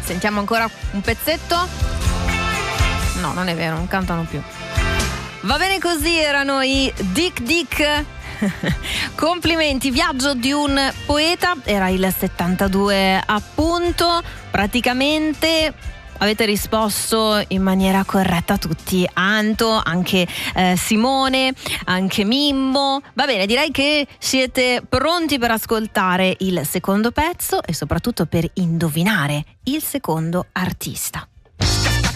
Sentiamo ancora un pezzetto. No, non è vero, non cantano più. Va bene così, erano i Dick Dick. Complimenti, Viaggio di un poeta, era il 72 appunto. Praticamente avete risposto in maniera corretta tutti, Anto, anche Simone, anche Mimmo. Va bene, direi che siete pronti per ascoltare il secondo pezzo e soprattutto per indovinare il secondo artista.